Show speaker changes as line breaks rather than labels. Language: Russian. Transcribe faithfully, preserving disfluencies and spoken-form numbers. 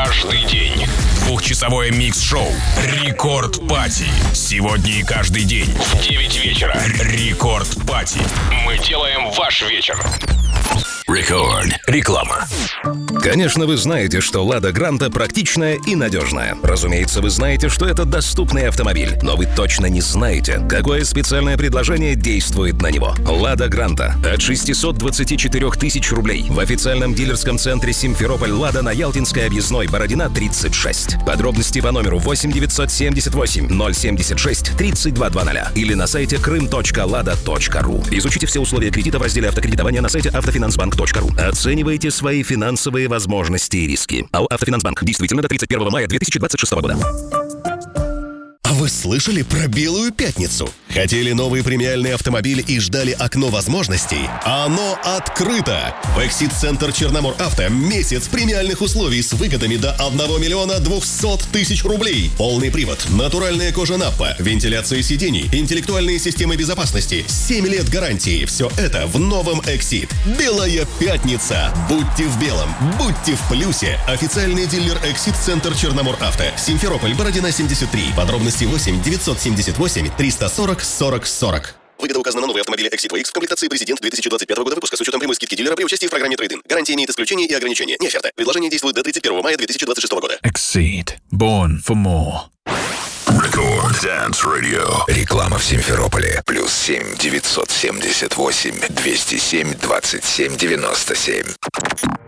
каждый день. Двухчасовое микс-шоу «Рекорд Пати». Сегодня и каждый день в девять вечера. «Рекорд Пати». Мы делаем ваш вечер. Рекорд. Реклама.
Конечно, вы знаете, что «Лада Гранта» практичная и надежная. Разумеется, вы знаете, что это доступный автомобиль. Но вы точно не знаете, какое специальное предложение действует на него. «Лада Гранта» от шестьсот двадцать четыре тысяч рублей в официальном дилерском центре «Симферополь Лада» на Ялтинской объездной, Бородина, тридцать шесть. Подробности по номеру восемь девятьсот семьдесят восемь ноль семьдесят шесть тридцать два двадцать или на сайте крым точка лада точка ру. Изучите все условия кредита в разделе автокредитования на сайте автофинансбанк точка ру. Оценивайте свои финансовые возможности и риски. АО «Автофинансбанк». Действительно до тридцать первого мая две тысячи двадцать шестого года.
А вы слышали про Белую пятницу? Хотели новый премиальный автомобиль и ждали окно возможностей? Оно открыто! В Эксид-центр Черномор Авто месяц премиальных условий с выгодами до одного миллиона двухсот тысяч рублей. Полный привод, натуральная кожа Наппа, вентиляция сидений, интеллектуальные системы безопасности, семь лет гарантии. Все это в новом Эксид. Белая пятница! Будьте в белом, будьте в плюсе. Официальный дилер Эксид-центр Черномор Авто. Симферополь, Бородина, семьдесят три. Подробности восемь девятьсот семьдесят восемь триста сорок сорок сорок. Выгода указана на новые автомобили Exit ви икс в комплектации «Президент» две тысячи двадцать пятого года выпуска с учетом прямой скидки дилера при участии в программе трейд-ин. Гарантия имеет исключения и ограничения. Не оферта. Предложение действует до тридцать первого мая две тысячи двадцать шестого года.
Exceed. Born for more.
Рекорд Dance Radio. Реклама в Симферополе. Плюс семь девятьсот семьдесят восемь двести семь двадцать семь девяносто семь.